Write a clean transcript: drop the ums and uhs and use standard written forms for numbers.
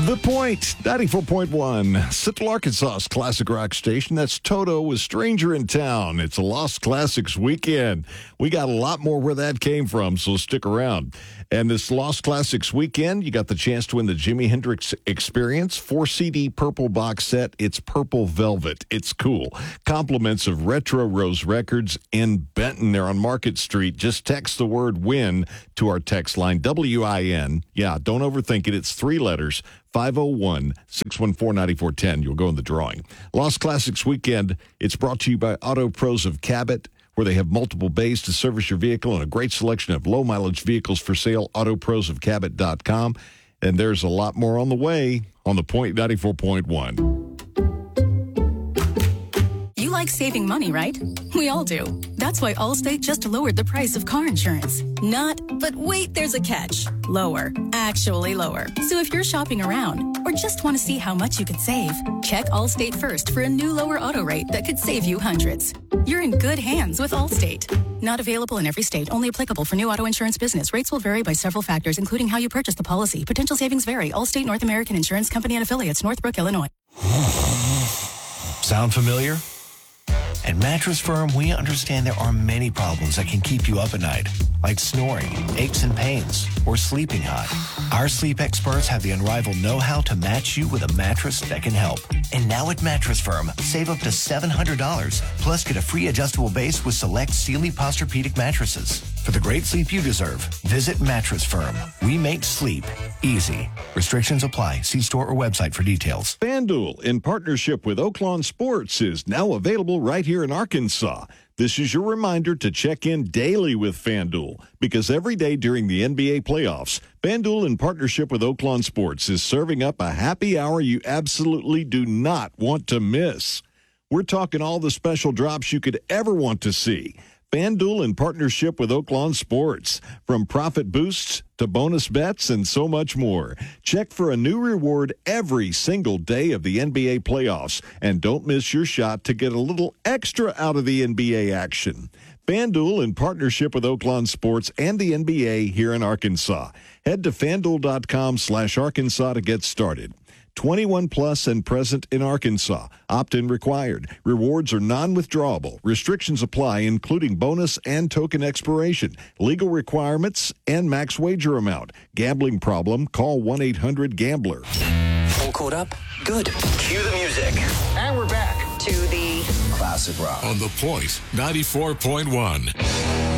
The Point, 94.1, Central Arkansas's classic rock station. That's Toto with Stranger in Town. It's a Lost Classics weekend. We got a lot more where that came from, so stick around. And this Lost Classics weekend, you got the chance to win the Jimi Hendrix Experience 4-CD purple box set. It's purple velvet. It's cool. Compliments of Retro Rose Records in Benton. They're on Market Street. Just text the word WIN to our text line, WIN. Yeah, don't overthink it. It's 3 letters. 501-614-9410. You'll go in the drawing. Lost Classics Weekend, it's brought to you by Auto Pros of Cabot, where they have multiple bays to service your vehicle and a great selection of low-mileage vehicles for sale, autoprosofcabot.com. And there's a lot more on the way on The Point 94.1. You like saving money, right? We all do. That's why Allstate just lowered the price of car insurance. Not, but wait, there's a catch. Lower. Actually lower. So if you're shopping around or just want to see how much you could save, check Allstate first for a new lower auto rate that could save you hundreds. You're in good hands with Allstate. Not available in every state. Only applicable for new auto insurance business. Rates will vary by several factors, including how you purchase the policy. Potential savings vary. Allstate North American Insurance Company and Affiliates, Northbrook, Illinois. Sound familiar? At Mattress Firm, we understand there are many problems that can keep you up at night, like snoring, aches and pains, or sleeping hot. Our sleep experts have the unrivaled know-how to match you with a mattress that can help. And now at Mattress Firm, save up to $700, plus get a free adjustable base with select Sealy Posturepedic mattresses. For the great sleep you deserve, visit Mattress Firm. We make sleep easy. Restrictions apply. See store or website for details. FanDuel, in partnership with Oaklawn Sports, is now available right here in Arkansas. This is your reminder to check in daily with FanDuel, because every day during the NBA playoffs, FanDuel, in partnership with Oaklawn Sports, is serving up a happy hour you absolutely do not want to miss. We're talking all the special drops you could ever want to see. FanDuel, in partnership with Oaklawn Sports. From profit boosts to bonus bets and so much more. Check for a new reward every single day of the NBA playoffs. And don't miss your shot to get a little extra out of the NBA action. FanDuel, in partnership with Oaklawn Sports and the NBA here in Arkansas. Head to FanDuel.com/Arkansas to get started. 21 plus and present in Arkansas. Opt-in required. Rewards are non-withdrawable. Restrictions apply, including bonus and token expiration. Legal requirements and max wager amount. Gambling problem? Call 1-800-GAMBLER. All caught up? Good. Cue the music. And we're back to the classic rock on The Point 94.1.